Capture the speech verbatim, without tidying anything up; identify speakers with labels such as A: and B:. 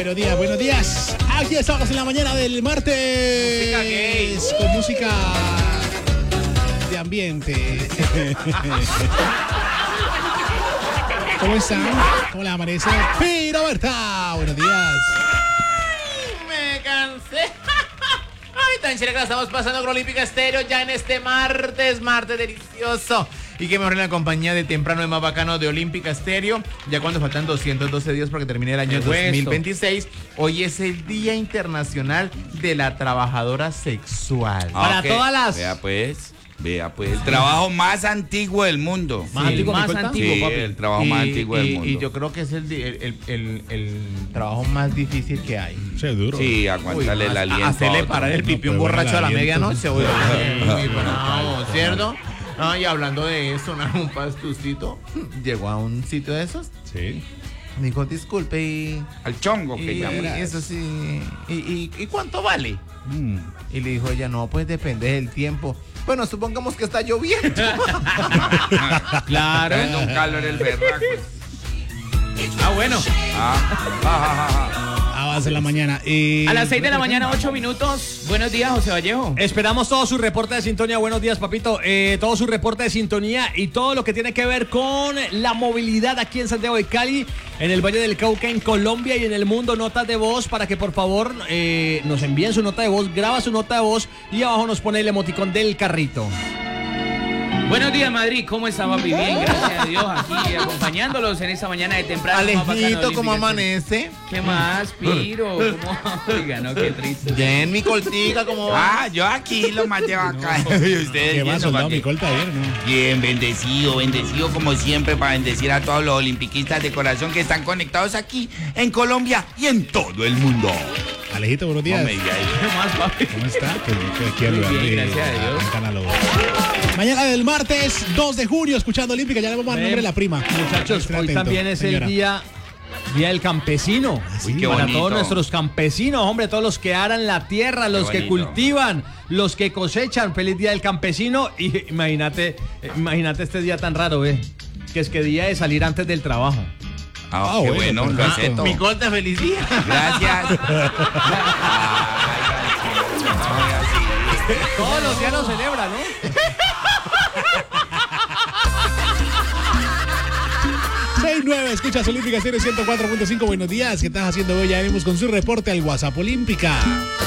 A: Buenos días, buenos días. Aquí estamos en la mañana del martes.
B: Música gay.
A: Con música de ambiente. ¿Cómo están? ¿Cómo les amanece? Piro Berta, buenos días.
B: Ay, me cansé. Ay, tan chévere que la estamos pasando con Olímpica Estéreo ya en este martes, martes delicioso. Y que mejor en la compañía de temprano y más bacano de Olímpica Estéreo. Ya cuando faltan doscientos doce días para que termine el año dos mil veintiséis. Hoy es el Día Internacional de la Trabajadora Sexual.
C: Ah,
B: Para
C: okay.
B: todas las...
C: Vea pues, vea pues, el trabajo más antiguo del mundo.
A: ¿Más
B: Sí,
A: antiguo,
B: más
A: mi cuenta?
B: antiguo,
C: Sí,
B: papi.
C: el trabajo
B: y,
C: más antiguo del
B: y-
C: mundo.
B: Y yo creo que es el, di- el, el, el- el trabajo más difícil que hay.
A: Sí, duro.
C: Sí, aguantarle
B: Uy,
C: el
B: a-
C: aliento.
B: a hacerle
C: a otro.
B: parar el
A: No,
B: pipí a un
A: pero bueno,
B: borracho a la
A: el aliento.
B: medianoche, güey.
A: Ajá.
B: Muy bravo, ¿cierto? No, y hablando de eso, un pastucito llegó a un sitio de esos.
A: Sí.
B: Dijo, disculpe, y,
C: Al chongo que
B: y-
C: llaman.
B: y eso sí. Y, y- ¿y cuánto vale?
A: Mm.
B: Y le dijo ella, no, pues depende del tiempo. Bueno, supongamos que está lloviendo.
C: Claro. Está un calor el berraco.
B: Ah, bueno.
C: Ah, ah, ah, ah.
A: Avance en la mañana. Y...
D: A las seis de la mañana, ocho minutos. Buenos días, José Vallejo.
E: Esperamos todo su reporte de sintonía. Buenos días, papito. Eh, todo su reporte de sintonía y todo lo que tiene que ver con la movilidad aquí en Santiago de Cali, en el Valle del Cauca, en Colombia y en el mundo. Notas de voz para que por favor eh, nos envíen su nota de voz, graba su nota de voz y abajo nos pone el emoticón del carrito.
D: Buenos días, Madrid. ¿Cómo está, papi? Bien, gracias a Dios. Aquí acompañándolos en esta mañana de temprano. más bacano de
B: Alejito, ¿cómo
D: Olímpica.
B: amanece?
D: ¿Qué más, Piro? ¿Cómo? Oiga, no, qué triste.
B: Bien, mi coltica, ¿cómo va?
C: Ah, yo aquí lo más de bacán. Y ustedes
A: ¿Qué más,
C: viendo,
A: soldado?
C: papi.
A: Mi colta ayer, ¿no?
C: Bien, bendecido, bendecido como siempre para bendecir a todos los olimpiquistas de corazón que están conectados aquí en Colombia y en todo el mundo.
A: Alejito, buenos días.
C: No me diga eso.
D: ¿Qué más, papi?
A: ¿Cómo está? Pues, pues, quiero
D: Muy bien,
A: darle
D: gracias a Dios.
A: un canal. Mañana del martes dos de junio, escuchando Olímpica, ya le vamos a dar nombre a la prima.
E: Muchachos,
A: Esté
E: hoy
A: atento,
E: también es
A: señora.
E: el día, día del campesino.
A: Uy, qué
E: Para
C: bonito.
E: todos nuestros campesinos, hombre, todos los que aran la tierra, los que
C: bonito.
E: cultivan, los que cosechan. Feliz día del campesino. Y imagínate, eh, imagínate este día tan raro, ¿eh? Que es que día de salir antes del trabajo.
C: Ah,
A: Ah,
C: qué
A: bueno,
C: bueno, lo
A: perfecto.
C: acepto.
B: Mi colta, feliz día.
C: Gracias.
E: Todos los días lo celebran, ¿no?
A: seis nueve, escuchas Olímpica Estéreo ciento cuatro punto cinco. Buenos días, ¿qué estás haciendo hoy? Ya venimos con su reporte al WhatsApp Olímpica.